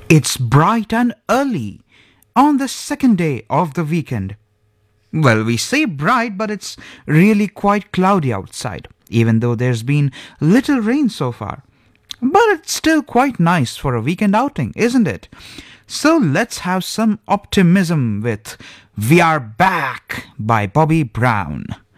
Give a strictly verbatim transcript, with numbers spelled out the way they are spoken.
It's bright and early on the second day of the weekend. Well, we say bright, but it's really quite cloudy outside, even though there's been little rain so far. But it's still quite nice for a weekend outing, isn't it? So let's have some optimism with We Are Back by Bobby Brown.